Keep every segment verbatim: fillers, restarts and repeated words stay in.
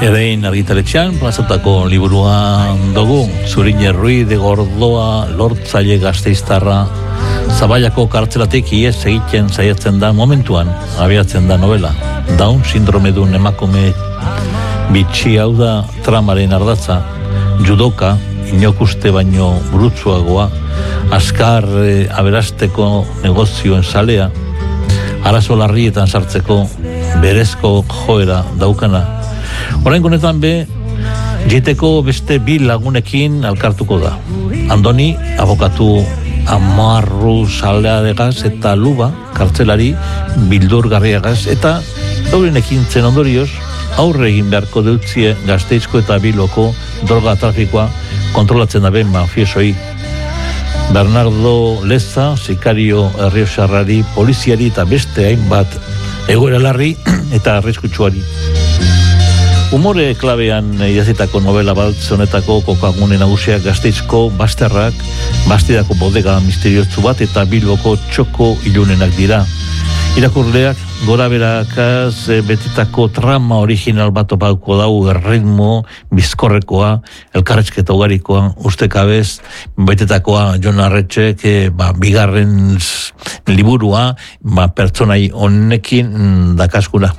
Erein argitaletxean plazatako liburua dugu, Zurine Ruiz de Gordoa lortzaile Gasteiztarra Zabaiako kartzelatik ies egiten saiatzen da momentuan abiatzen da novela. Down sindromedun emakume bitxi hau da tramaren ardatza, judoka, inokuste baino burutsuagoa, askar e, aberasteko negozioen salea, arazo larrietan sartzeko berezko joera daukana. Orain gunetan be, jiteko beste bi lagunekin alkartuko da. Andoni, abokatu amarru saleadegaz eta luba, kartzelari, bildurgarriagaz, eta euren ekintzen ondorioz, aurre egin beharko deutzie Gasteizko eta Bilboko droga trafikoa kontrolatzen dabe mafiosoi. Bernardo Leza, sikario erriosarrari, poliziari eta beste hainbat egoera larri eta arriskutsuari. Umore klabean idazitako novela baltz honetako kokagune nagusiak Gasteizko Basterrak, Bastidako bodega misteriotsu bat eta Bilboko txoko ilunenak dira. Irakurleak gora berakaz betitako trama original bat opauko dau, erritmo bizkorrekoa, elkarrezketa ugarikoa, ustekabez betetakoa Jon Arretxek e, ba, bigarren liburua ba, pertsonai honekin dakaskura.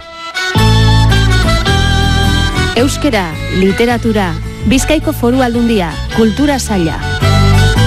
Euskera, literatura, Bizkaiko Foru Aldundia, kultura saila.